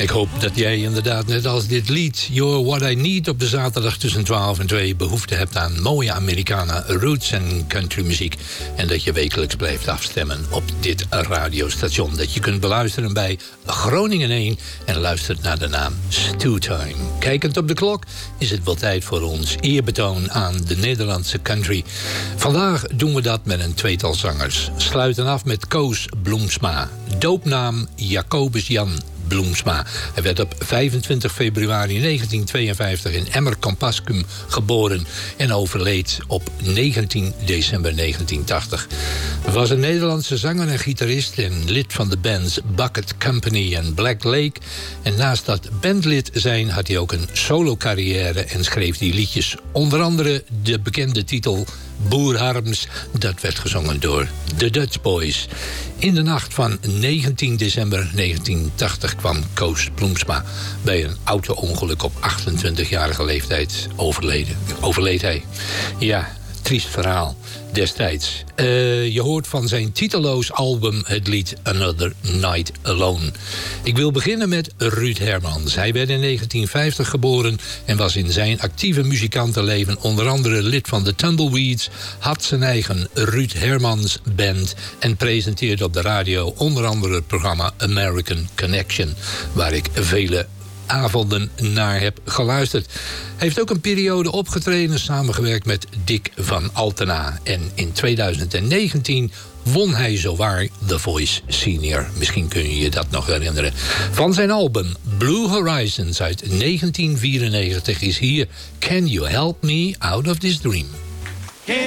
Ik hoop dat jij inderdaad net als dit lied You're What I Need op de zaterdag tussen 12 en 2 behoefte hebt aan mooie Americana roots en countrymuziek. En dat je wekelijks blijft afstemmen op dit radiostation. Dat je kunt beluisteren bij Groningen 1 en luistert naar de naam Stewtime. Kijkend op de klok is het wel tijd voor ons eerbetoon aan de Nederlandse country. Vandaag doen we dat met een tweetal zangers. Sluiten af met Koos Bloemsma. Doopnaam Jacobus Jan Bloemsma. Hij werd op 25 februari 1952 in Emmer-Campascum geboren en overleed op 19 december 1980. Hij was een Nederlandse zanger en gitarist en lid van de bands Bucket Company en Black Lake. En naast dat bandlid zijn had hij ook een solo-carrière en schreef hij liedjes. Onder andere de bekende titel Boer Harms, dat werd gezongen door de Dutch Boys. In de nacht van 19 december 1980 kwam Koos Bloemsma bij een auto-ongeluk op 28-jarige leeftijd overleed hij. Ja, triest verhaal destijds. Je hoort van zijn titeloos album het lied Another Night Alone. Ik wil beginnen met Ruud Hermans. Hij werd in 1950 geboren en was in zijn actieve muzikantenleven onder andere lid van de Tumbleweeds, had zijn eigen Ruud Hermans Band en presenteerde op de radio onder andere het programma American Connection, waar ik vele avonden naar heb geluisterd. Hij heeft ook een periode opgetreden, samengewerkt met Dick van Altena. En in 2019 won hij zowaar The Voice Senior. Misschien kun je je dat nog herinneren. Van zijn album Blue Horizons uit 1994 is hier Can You Help Me Out of This Dream.